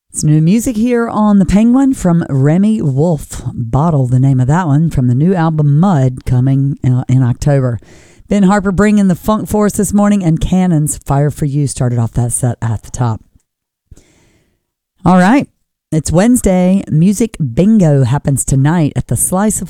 It's new music here on The Penguin from Remy Wolf. Bottle, the name of that one, from the new album Mud, coming in October. Ben Harper bringing the funk for us this morning, and Cannon's Fire for You started off that set at the top. All right, it's Wednesday. Music Bingo happens tonight at the Slice of